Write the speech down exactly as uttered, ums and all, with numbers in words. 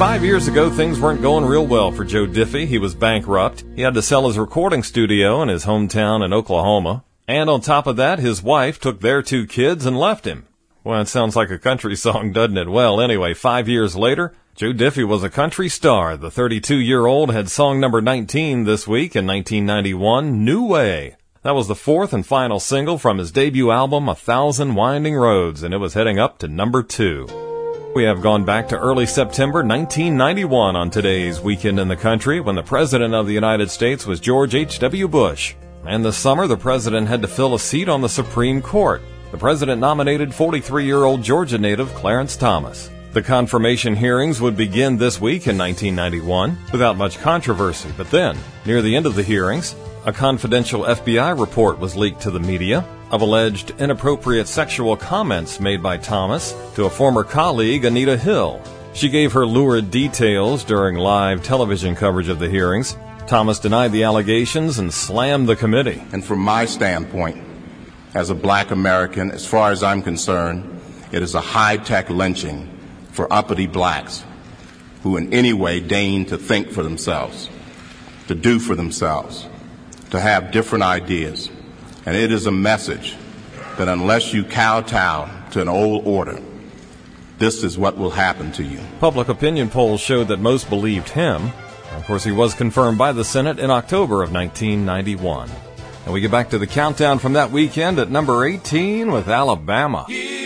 Five years ago, things weren't going real well for Joe Diffie. He was bankrupt. He had to sell his recording studio in his hometown in Oklahoma. And on top of that, his wife took their two kids and left him. Well, it sounds like a country song, doesn't it? Well, anyway, five years later, Joe Diffie was a country star. The thirty-two-year-old had song number nineteen this week in nineteen ninety-one, New Way. That was the fourth and final single from his debut album, A Thousand Winding Roads, and it was heading up to number two. We have gone back to early September nineteen ninety-one on today's Weekend in the Country, when the President of the United States was George H W. Bush. And this summer, the President had to fill a seat on the Supreme Court. The President nominated forty-three-year-old Georgia native Clarence Thomas. The confirmation hearings would begin this week in nineteen ninety-one, without much controversy. But then, near the end of the hearings, a confidential F B I report was leaked to the media of alleged inappropriate sexual comments made by Thomas to a former colleague, Anita Hill. She gave her lurid details during live television coverage of the hearings. Thomas denied the allegations and slammed the committee. And from my standpoint, as a black American, as far as I'm concerned, it is a high-tech lynching for uppity blacks who in any way deign to think for themselves, to do for themselves, to have different ideas. And it is a message that unless you kowtow to an old order, this is what will happen to you. Public opinion polls showed that most believed him. Of course, he was confirmed by the Senate in October of nineteen ninety-one. And we get back to the countdown from that weekend at number eighteen with Alabama. Yeah.